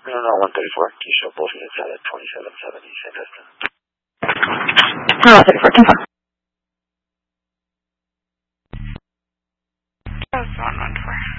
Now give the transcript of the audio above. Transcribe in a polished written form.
No, 134. You show both units out at 2770 San Vista. 134, confirm. That was 114.